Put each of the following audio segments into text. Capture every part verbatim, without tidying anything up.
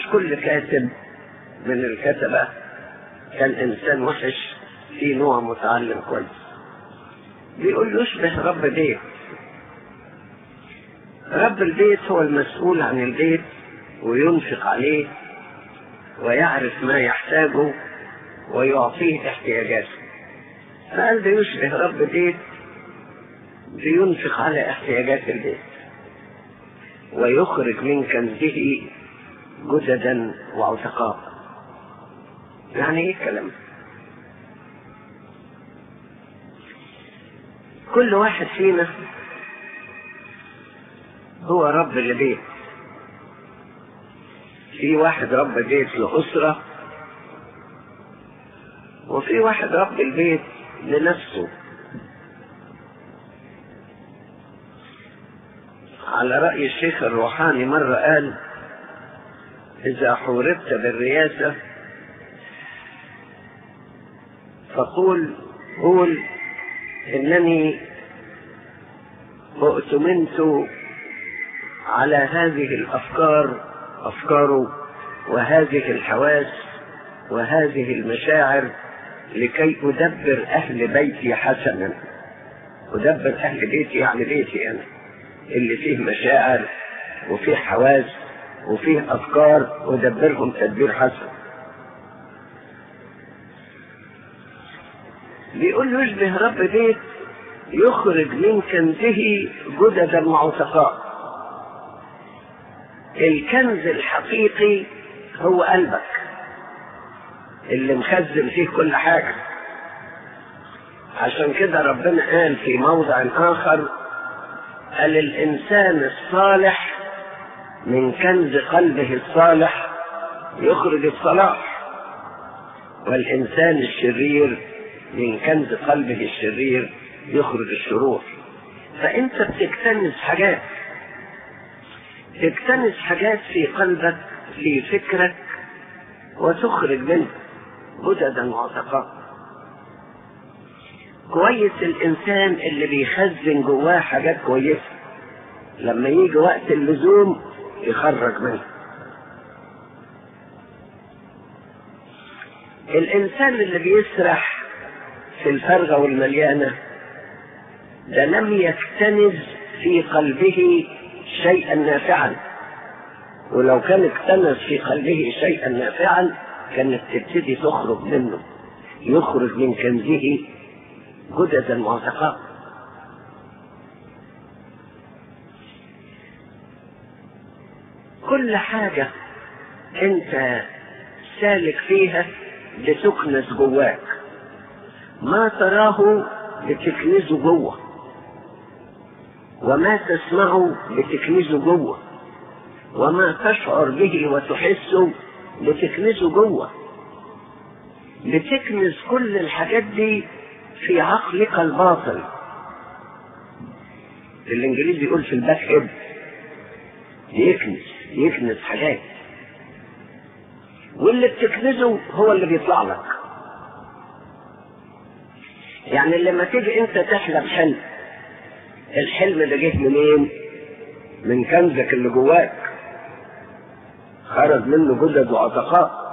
كل كاتب من الكتبة كان إنسان وحش، في نوع متعلم كويس. بيقول يشبه رب بيت. رب البيت هو المسؤول عن البيت وينفق عليه ويعرف ما يحتاجه ويعطيه احتياجاته. فقال ده يشبه رب بيت بينفق على احتياجات البيت ويخرج من كنزه جددا وعتقاء. يعني ايه الكلام؟ كل واحد فينا هو رب لبيت. في واحد رب بيت لأسرة، وفي واحد رب البيت لنفسه. على رأي الشيخ الروحاني مرة قال: إذا حوربت بالرياسة فقول قول إنني اؤتمنت على هذه الأفكار أفكاره وهذه الحواس وهذه المشاعر لكي أدبر أهل بيتي حسنا. أدبر أهل بيتي يعني بيتي أنا اللي فيه مشاعر وفيه حواس وفيه أفكار، أدبرهم تدبير حسن. بيقول يشبه رب بيت يخرج من كنزه جددا وعتقاء. الكنز الحقيقي هو قلبك اللي مخزن فيه كل حاجة. عشان كده ربنا قال في موضع آخر: قال الإنسان الصالح من كنز قلبه الصالح يخرج الصلاح، والإنسان الشرير من كنز قلبه الشرير يخرج الشرور. فأنت بتكتنز حاجات، تكتنز حاجات في قلبك في فكرك وتخرج منه جددا وعتقاء. كويس الإنسان اللي بيخزن جواه حاجات كويسة، لما يجي وقت اللزوم يخرج منه. الإنسان اللي بيسرح في الفرغة والمليانة ده لم يكتنز في قلبه شيئا نافعا، ولو كان اكتنز في قلبه شيئا نافعا كانت تبتدي تخرج منه، يخرج من كنزه جددا وعتقاء. كل حاجة انت سالك فيها بتكنز جواك، ما تراه بتكنزه جوه، وما تسمعه بتكنزه جوه، وما تشعر به وتحسه بتكنزه جوه. بتكنز كل الحاجات دي في عقلك الباطن. الانجليزي يقول في الباك هيد، يكنز يكنز حاجات، واللي بتكنزه هو اللي بيطلع لك. يعني لما تيجي انت تحلم حلم، الحلم ده جه منين؟ من كنزك اللي جواك، خرج منه جدد وعتقاء.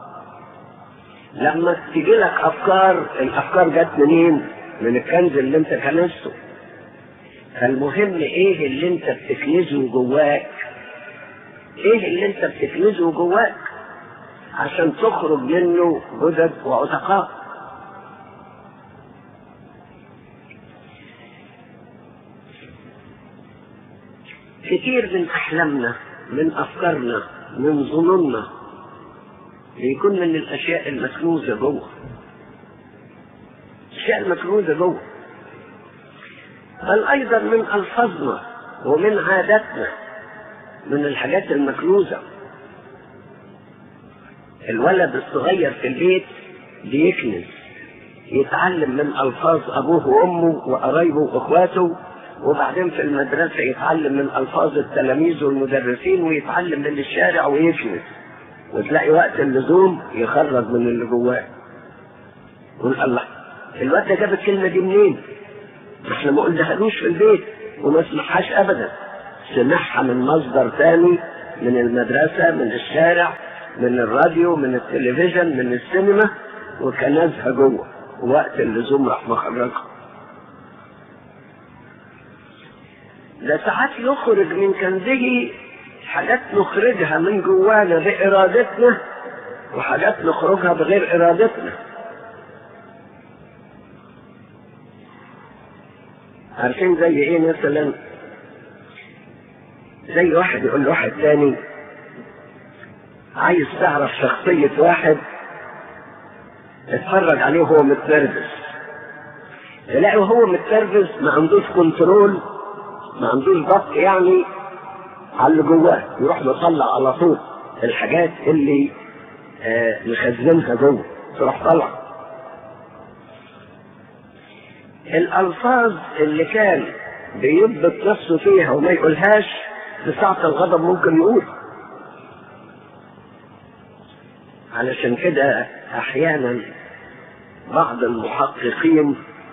لما تيجي لك افكار، الافكار جت منين؟ من الكنز اللي انت كنزته. فالمهم ايه اللي انت بتكنزه جواك، ايه اللي انت بتكنزه جواك عشان تخرج منه جدد وعتقاء. كتير من احلامنا، من افكارنا، من ظنوننا بيكون من الاشياء المكنوزه جوه، الاشياء المكنوزه جوه. بل ايضا من الفاظنا ومن عاداتنا من الحاجات المكنوزه. الولد الصغير في البيت بيكنز، يتعلم من الفاظ ابوه وامه وقرايبه واخواته، وبعدين في المدرسه يتعلم من الفاظ التلاميذ والمدرسين، ويتعلم من الشارع ويكنز، وتلاقي وقت اللزوم يخرج من اللي جواه. يقول الله، الواد ده جاب الكلمه دي منين؟ احنا ما قلناهالوش في البيت وما سمعهاش ابدا، سمعها من مصدر ثاني من المدرسة، من الشارع، من الراديو، من التلفزيون، من السينما، وكنزها جوه، وقت اللزوم راح مخرجها. ده ساعات يخرج من كنزه حاجات نخرجها من جوانا بإرادتنا، وحاجات نخرجها بغير إرادتنا. عارفين زي ايه مثلا؟ زي واحد يقول لواحد تاني عايز تعرف شخصية واحد، اتفرج عليه وهو متنرفز، تلاقي وهو متنرفز ما عندوش كنترول، ما عندوش ضبط يعني على اللي جواه، يروح مطلع على طول الحاجات اللي آه مخزنها جوه تروح طلع. الألفاظ اللي كان بيضبط نفسه فيها وما يقولهاش في ساعة الغضب ممكن يقول. علشان كده أحيانا بعض المحققين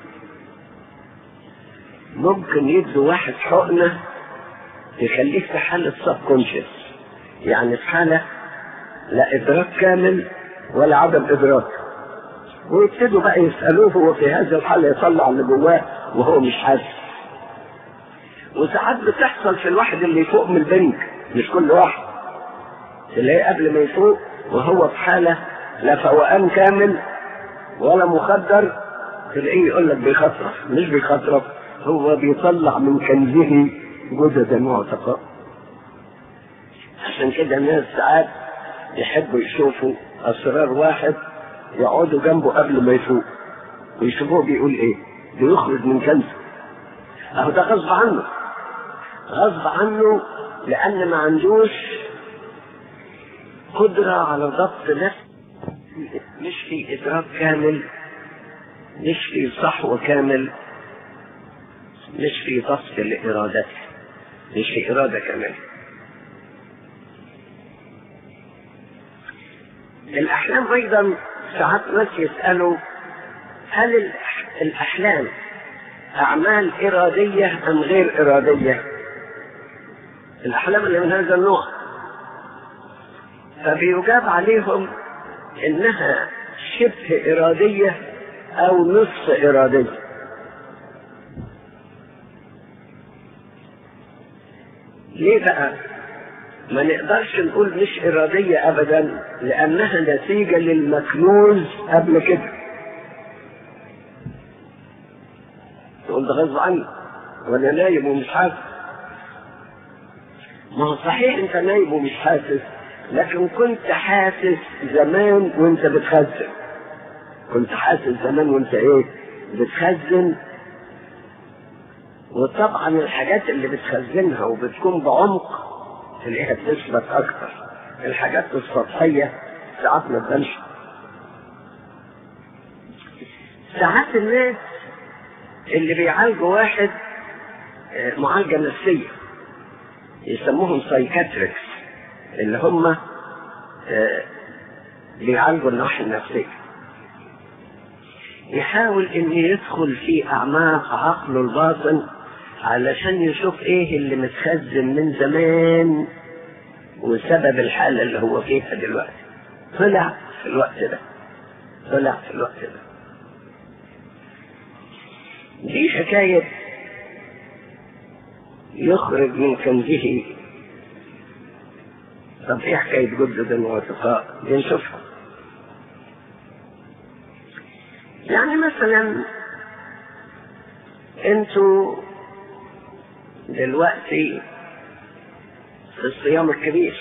ممكن يدوا واحد حقنة يخليك في حالة سبكونشس، يعني في حالة لا إدراك كامل ولا عدم إدراك، ويبتدوا بقى يسألوه هو في هذه الحالة يطلع اللي جواه وهو مش حاسس. وساعات بتحصل في الواحد اللي يفوق من البنك، مش كل واحد، تلاقيه قبل ما يفوق وهو في حالة لا فوقان كامل ولا مخدر، تلاقيه يقول لك بيخطرف، مش بيخطرف، هو بيطلع من كنزه جددا معتقا. عشان كده الناس ساعات يحبوا يشوفوا أسرار واحد يقعدوا جنبه قبل ما يفوق ويشوفوه بيقول ايه، بيخرج من كنزه. اهو ده غصب عنه، غصب عنه، لأن ما عندوش قدرة على ضبط نفس، مش في إدراك كامل، مش في صحو كامل، مش في ضبط لإرادته، مش في إرادة كاملة. الأحلام أيضا ساعات ناس يسألوا هل الأحلام أعمال إرادية أم غير إرادية؟ الأحلام اللي من هذا النوع، فبيجاب عليهم إنها شبه إرادية أو نصف إرادية. ليه بقى؟ ما نقدرش نقول مش إرادية أبدا، لأنها نتيجة للمكنوز قبل كده. تقول ده غصب عني وأنا نايم ومش حاسس. ما هو صحيح أنت نايم ومش حاسس، لكن كنت حاسس زمان وأنت بتخزن. كنت حاسس زمان وأنت إيه؟ بتخزن. وطبعا الحاجات اللي بتخزنها وبتكون بعمق تلاقيها بتثبت اكتر. الحاجات السطحيه ساعات ما تبانش. ساعات الناس اللي بيعالجوا واحد معالجه نفسيه يسموهم سايكاتريكس، اللي هم بيعالجوا الناحيه النفسيه، يحاول ان يدخل في اعماق عقله الباطن علشان يشوف ايه اللي متخزن من زمان وسبب الحالة اللي هو فيها دلوقتي. طلع في الوقت ده، طلع في الوقت ده. دي حكاية يخرج من كنزه. طب ايه حكاية جدد واعتقاء؟ بنشوفها. يعني مثلا انتوا دلوقتي في الصيام الكبير،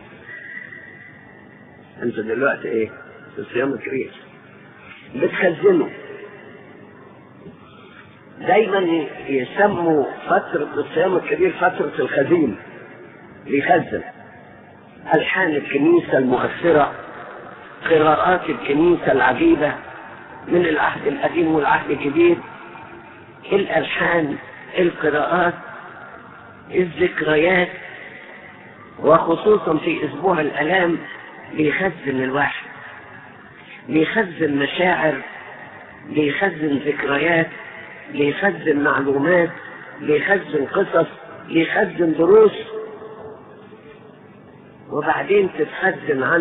انتوا دلوقتي ايه؟ في الصيام الكبير بتخزنوا. دايما يسموا فترة الصيام الكبير فترة الخزين، بيخزن ألحان الكنيسة المؤثرة، قراءات الكنيسة العجيبة من العهد القديم والعهد الجديد، الألحان، القراءات، الذكريات، وخصوصا في أسبوع الآلام بيخزن الواحد، بيخزن مشاعر، بيخزن ذكريات، بيخزن معلومات، بيخزن قصص، بيخزن دروس. وبعدين تتخزن